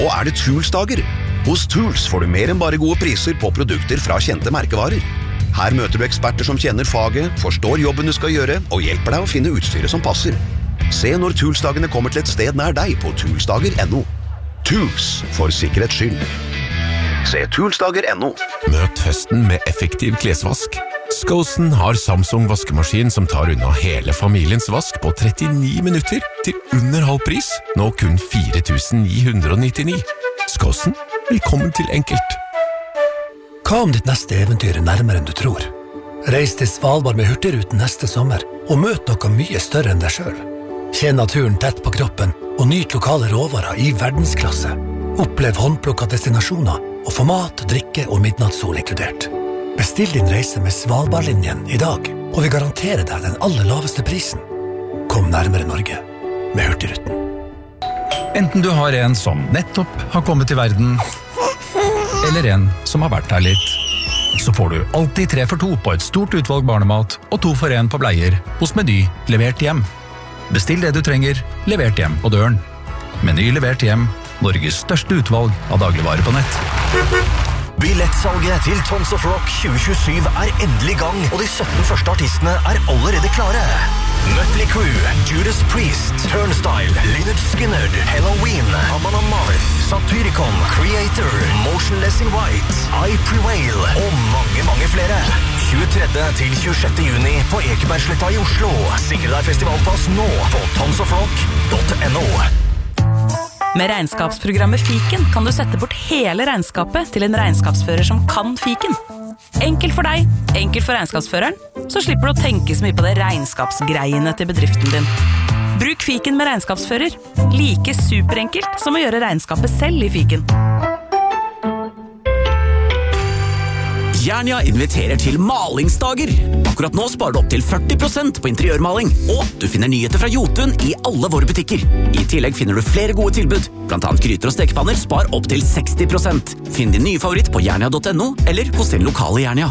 Nå det Tools-dager. Hos Tools får du mer enn bare gode priser på produkter fra kjente merkevarer. Her møter du eksperter som kjenner faget, forstår jobben du skal gjøre, og hjelper deg å finne utstyret som passer. Se når Tools-dagene kommer til et sted nær deg på toolsdager.no. Tools, for sikkerhets skyld. Se toolsdager.no. Møt høsten med effektiv klesvask. Skosen har Samsung vaskemaskin som tar unna hele familiens vask på 39 minutter til under halv pris, nå kun 4.999. Skosen, velkommen til enkelt. Hva om ditt neste eventyr nærmere enn du tror? Reis til Svalbard med Hurtigruten neste sommer og møt noe mye større enn deg selv. Kjenn naturen tett på kroppen og nyt lokale råvarer i verdensklasse. Opplev håndplukket destinasjoner og få mat, drikke og midnattssol inkludert. Bestill din reise med Svalbardlinjen i dag, og vi garanterer deg den aller laveste prisen. Kom nærmere Norge med Hurtigruten. Enten du har en som nettopp har kommet til verden, eller en som har vært her litt, så får du alltid 3 for 2 på et stort utvalg barnemat og 2 for 1 på bleier hos Meny levert hjem. Bestill det du trenger, levert hjem på døren. Meny levert hjem, Norges største utvalg av dagligvarer på nett. Billettsalget til Tons of Rock 2027 endelig gang, og de 17 første artistene allerede klare. Mötley Crüe, Judas Priest, Turnstile, Lynyrd Skynyrd, Halloween, Amon Amarth, Satyricon, Creator, Motionless in White, I Prevail og mange flere. 23. til 26. juni på Ekebergsletta i Oslo. Sikre deg festivalpass nå på tonsofrock.no. Med regnskapsprogrammet Fiken kan du sette bort hele regnskapet til en regnskapsfører som kan Fiken. Enkelt for deg, enkelt for regnskapsføreren, så slipper du å tenke så mye på det regnskapsgreiene til bedriften din. Bruk Fiken med regnskapsfører. Like superenkelt som å gjøre regnskapet selv i Fiken. Jernia inviterer til malingsdager. Akkurat nå sparer du opp til 40% på interiørmaling, og du finner nyheter fra Jotun i alle våre butikker. I tillegg finner du flere gode tilbud, blant annet gryter og stekepanner spar opp til 60%. Finn din nye favoritt på jernia.no eller hos din lokale Jernia.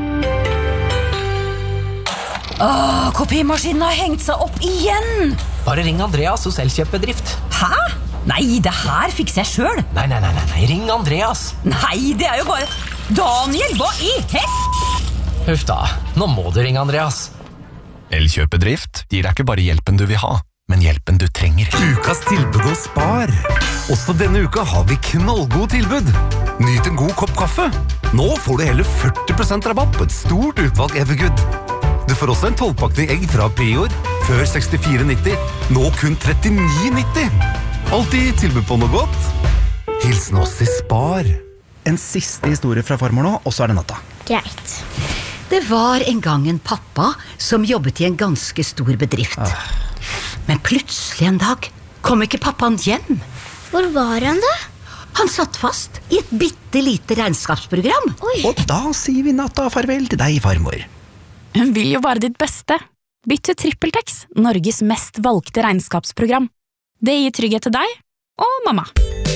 Kopimaskinen har hengt seg opp igjen! Bare ring Andreas hos Elkjøp-bedrift. Hæ? Nei, det her fikser jeg selv. Nei, ring Andreas. Nei, det jo bare... Daniel, hva i hett? Huff da, nå må du ringe Andreas. Elkjøp-bedrift gir deg ikke bare hjelpen du vil ha, men hjelpen du trenger. Ukas tilbud hos Spar. Også denne uka har vi knallgod tilbud. Nyt en god kopp kaffe. Nå får du hele 40% rabatt på et stort utvalg Evergood. Du får også en 12-pakning egg fra Prior, før 64,90. Nå kun 39,90. Alltid tilbud på noe godt. Hilsen oss i Spar. En siste historie fra farmor nå, og så det natta. Greit. Det var en gang en pappa som jobbet i en ganske stor bedrift. Men plutselig en dag kom ikke pappaen hjem. Hvor var han da? Han satt fast i et bittelite regnskapsprogram. Oi. Og da sier vi natta farvel til deg, farmor. Hun vil jo bare ditt beste. Bytt til TrippelTex, Norges mest valgte regnskapsprogram. Det gir trygghet til deg og mamma.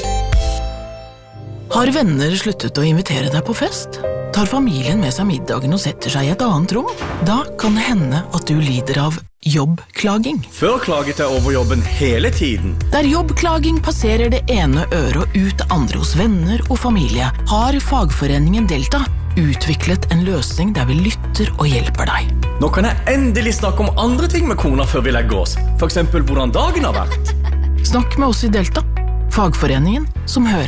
Har venner sluttet å invitere deg på fest? Tar familien med seg middagen og setter seg i et annet rom? Da kan det hende at du lider av jobbklaging. Før klaget jeg over jobben hele tiden. Der jobbklaging passerer det ene øret og ut det andre hos venner og familie, har fagforeningen Delta utviklet en løsning der vi lytter og hjelper deg. Nå kan jeg endelig snakke om andre ting med kona før vi legger oss. For eksempel hvordan dagen har vært. Snakk med oss i Delta, fagforeningen som hører.